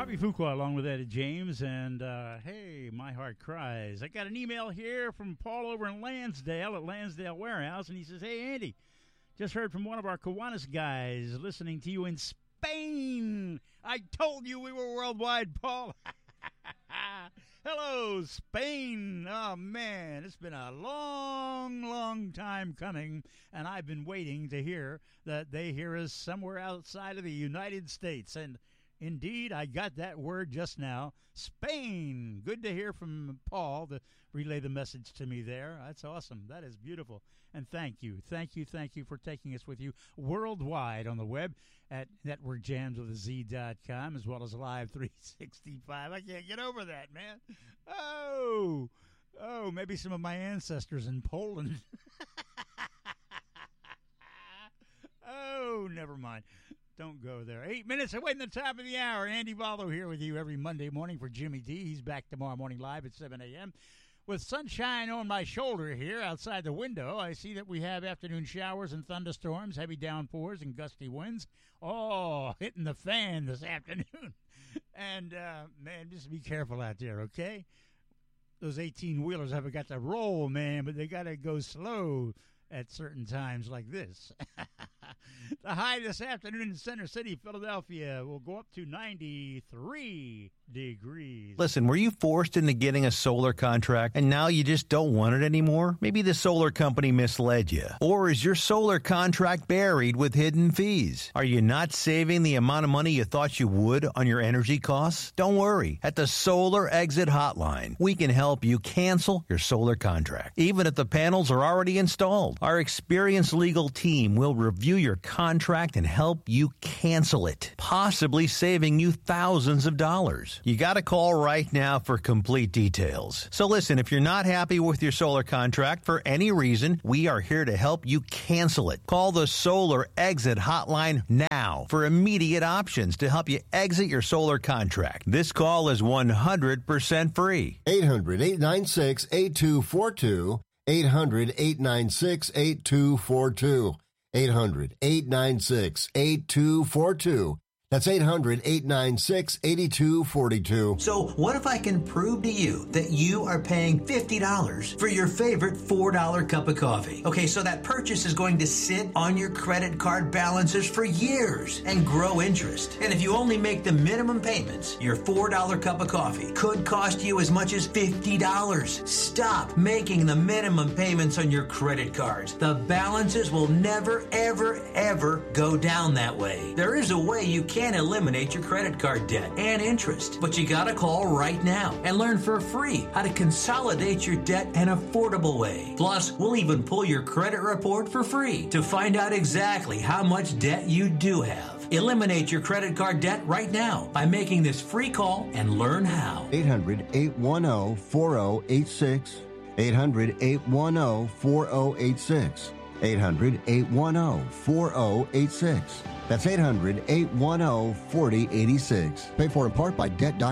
Harvey Fuqua along with Eddie James, and hey, my heart cries. I got an email here from Paul over in Lansdale at Lansdale Warehouse, and he says, hey, Andy, just heard from one of our Kiwanis guys listening to you in Spain. I told you we were worldwide, Paul. Hello, Spain. Oh, man, it's been a long, long time coming, and I've been waiting to hear that they hear us somewhere outside of the United States. And indeed, I got that word just now, Spain. Good to hear from Paul to relay the message to me there. That's awesome. That is beautiful. And thank you for taking us with you worldwide on the web at networkjamswithaz.com as well as Live 365. I can't get over that, man. Oh, maybe some of my ancestors in Poland. Oh, never mind. Don't go there. 8 minutes away from the top of the hour. Andy Valdo here with you every Monday morning for Jimmy D. He's back tomorrow morning live at 7 a.m. With sunshine on my shoulder here outside the window, I see that we have afternoon showers and thunderstorms, heavy downpours and gusty winds. Oh, hitting the fan this afternoon. And, man, just be careful out there, okay? Those 18-wheelers haven't got to roll, man, but they got to go slow at certain times like this. The high this afternoon in Center City, Philadelphia, will go up to 93 degrees. Listen, were you forced into getting a solar contract and now you just don't want it anymore? Maybe the solar company misled you. Or is your solar contract buried with hidden fees? Are you not saving the amount of money you thought you would on your energy costs? Don't worry. At the Solar Exit Hotline, we can help you cancel your solar contract, even if the panels are already installed. Our experienced legal team will review your contract and help you cancel it, possibly saving you thousands of dollars. You got to call right now for complete details. So listen, if you're not happy with your solar contract for any reason, we are here to help you cancel it. Call the Solar Exit Hotline now for immediate options to help you exit your solar contract. This call is 100% free. 800-896-8242. 800-896-8242. 800-896-8242. That's 800-896-8242. So what if I can prove to you that you are paying $50 for your favorite $4 cup of coffee? Okay, so that purchase is going to sit on your credit card balances for years and grow interest. And if you only make the minimum payments, your $4 cup of coffee could cost you as much as $50. Stop making the minimum payments on your credit cards. The balances will never, ever, ever go down that way. There is a way you can eliminate your credit card debt and interest, but you gotta call right now and learn for free how to consolidate your debt an affordable way. Plus, we'll even pull your credit report for free to find out exactly how much debt you do have. Eliminate your credit card debt right now by making this free call and learn how. 800-810-4086. 800-810-4086. 800-810-4086. That's 800-810-4086. Paid for in part by Debt.com.